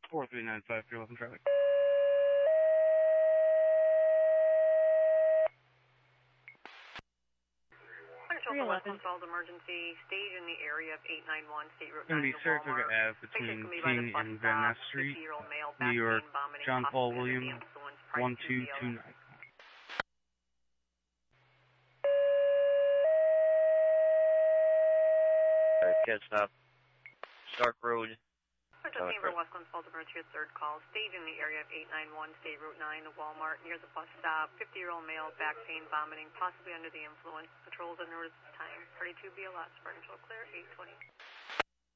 4395, you're welcome traffic. West Falls emergency, stage in the area of 891 State Route 9 Going to be Saratoga Ave between King and Van Ness Street, New York, John Paul William, 1229. Alright, can't stop. Stark Road. Chamber, Westland Falls emergency, third call, stage in the area of 891 State Route 9, the Walmart, near the bus stop, 50-year-old male, back pain, vomiting, possibly under the influence. Patrols are noticed at the time. 32 BLS, Spartan clear, 820.